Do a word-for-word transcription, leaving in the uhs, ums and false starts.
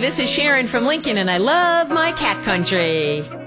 this is Sharon from Lincoln, and I love my cat country.